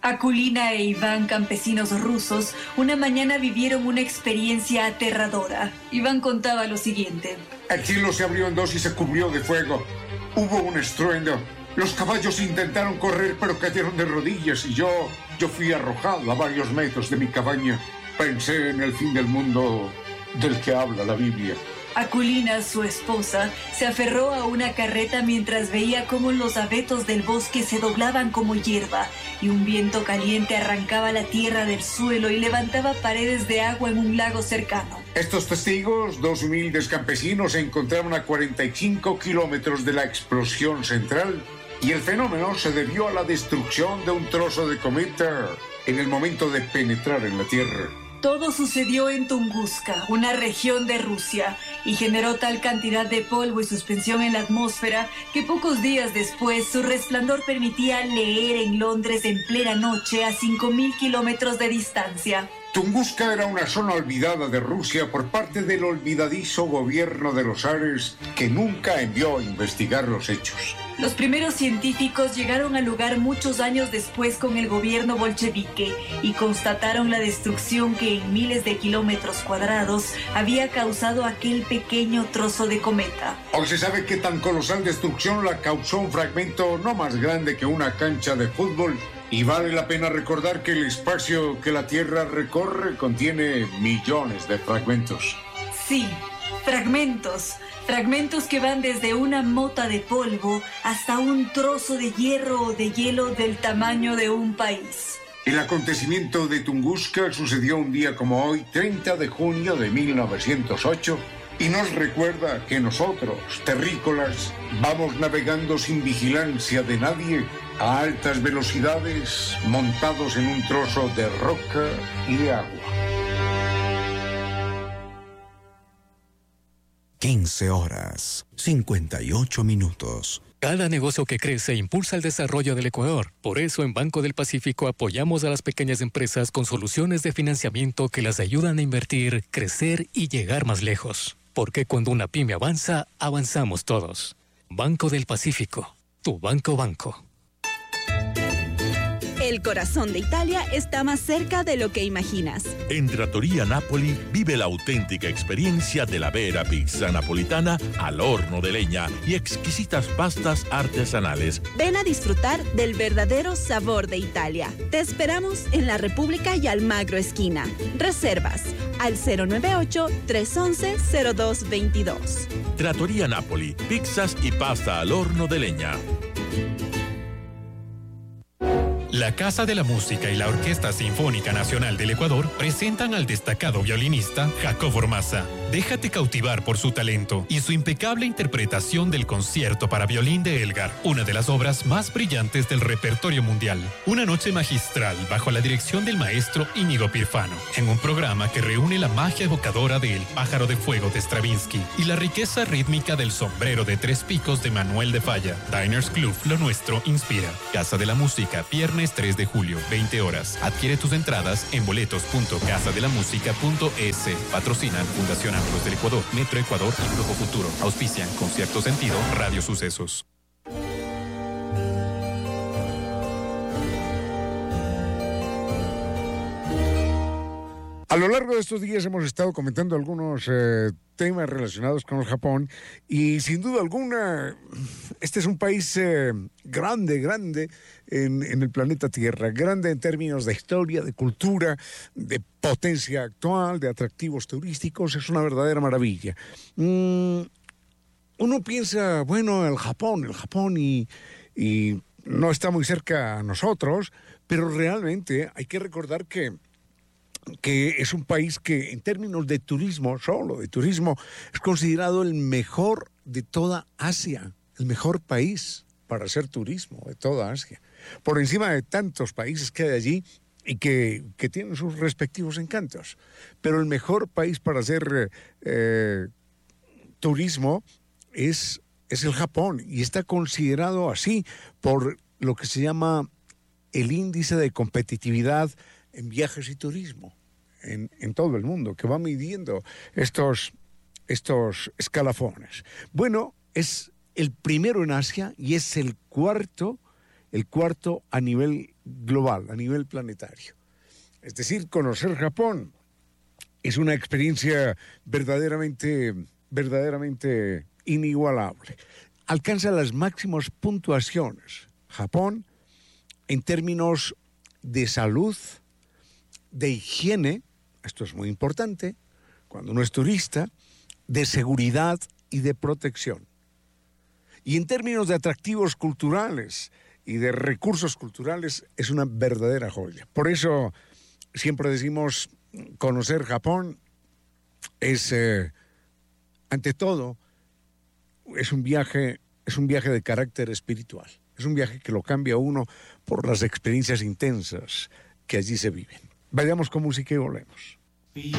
Akulina e Iván, campesinos rusos, una mañana vivieron una experiencia aterradora. Iván contaba lo siguiente. El cielo se abrió en dos y se cubrió de fuego. Hubo un estruendo. Los caballos intentaron correr, pero cayeron de rodillas y yo fui arrojado a varios metros de mi cabaña. Pensé en el fin del mundo del que habla la Biblia. Akulina, su esposa, se aferró a una carreta mientras veía cómo los abetos del bosque se doblaban como hierba y un viento caliente arrancaba la tierra del suelo y levantaba paredes de agua en un lago cercano. Estos testigos, 2 humildes campesinos, se encontraban a 45 kilómetros de la explosión central y el fenómeno se debió a la destrucción de un trozo de cometa en el momento de penetrar en la Tierra. Todo sucedió en Tunguska, una región de Rusia, y generó tal cantidad de polvo y suspensión en la atmósfera que pocos días después su resplandor permitía leer en Londres en plena noche a 5.000 kilómetros de distancia. Tunguska era una zona olvidada de Rusia por parte del olvidadizo gobierno de los zares que nunca envió a investigar los hechos. Los primeros científicos llegaron al lugar muchos años después con el gobierno bolchevique y constataron la destrucción que en miles de kilómetros cuadrados había causado aquel pequeño trozo de cometa. Hoy se sabe que tan colosal destrucción la causó un fragmento no más grande que una cancha de fútbol. Y vale la pena recordar que el espacio que la Tierra recorre contiene millones de fragmentos. Sí, fragmentos. Fragmentos que van desde una mota de polvo hasta un trozo de hierro o de hielo del tamaño de un país. El acontecimiento de Tunguska sucedió un día como hoy, 30 de junio de 1908, y nos recuerda que nosotros, terrícolas, vamos navegando sin vigilancia de nadie, a altas velocidades, montados en un trozo de roca y de agua. 15 horas, 58 minutos. Cada negocio que crece impulsa el desarrollo del Ecuador. Por eso en Banco del Pacífico apoyamos a las pequeñas empresas con soluciones de financiamiento que las ayudan a invertir, crecer y llegar más lejos. Porque cuando una pyme avanza, avanzamos todos. Banco del Pacífico, tu banco. El corazón de Italia está más cerca de lo que imaginas. En Trattoria Napoli vive la auténtica experiencia de la vera pizza napolitana al horno de leña y exquisitas pastas artesanales. Ven a disfrutar del verdadero sabor de Italia. Te esperamos en la República y Almagro esquina. Reservas al 098-311-0222. Trattoria Napoli, pizzas y pasta al horno de leña. La Casa de la Música y la Orquesta Sinfónica Nacional del Ecuador presentan al destacado violinista Jacobo Ormaza. Déjate cautivar por su talento y su impecable interpretación del concierto para violín de Elgar, una de las obras más brillantes del repertorio mundial. Una noche magistral bajo la dirección del maestro Íñigo Pirfano, en un programa que reúne la magia evocadora de El pájaro de fuego de Stravinsky y la riqueza rítmica del sombrero de 3 picos de Manuel de Falla. Diners Club, lo nuestro inspira. Casa de la Música, viernes 3 de julio, 20 horas. Adquiere tus entradas en boletos.casadelamusica.es. Patrocinan Fundación Ángelos del Ecuador, Metro Ecuador y Grupo Futuro. Auspician con cierto sentido Radio Sucesos. A lo largo de estos días hemos estado comentando algunos temas relacionados con el Japón y sin duda alguna este es un país grande en el planeta Tierra, grande en términos de historia, de cultura, de potencia actual, de atractivos turísticos, es una verdadera maravilla. Uno piensa, bueno, el Japón y no está muy cerca a nosotros, pero realmente hay que recordar que es un país que en términos de turismo, solo de turismo, es considerado el mejor de toda Asia, el mejor país para hacer turismo de toda Asia, por encima de tantos países que hay allí y que tienen sus respectivos encantos. Pero el mejor país para hacer turismo es el Japón y está considerado así por lo que se llama el índice de competitividad en viajes y turismo en todo el mundo, que va midiendo estos escalafones. Bueno, es el primero en Asia y es el cuarto a nivel global, a nivel planetario. Es decir, conocer Japón es una experiencia verdaderamente inigualable. Alcanza las máximas puntuaciones. Japón, en términos de salud, de higiene, esto es muy importante, cuando uno es turista, de seguridad y de protección. Y en términos de atractivos culturales y de recursos culturales, es una verdadera joya. Por eso siempre decimos, conocer Japón es, ante todo, es un viaje de carácter espiritual. Es un viaje que lo cambia a uno por las experiencias intensas que allí se viven. Vayamos con música y volvemos.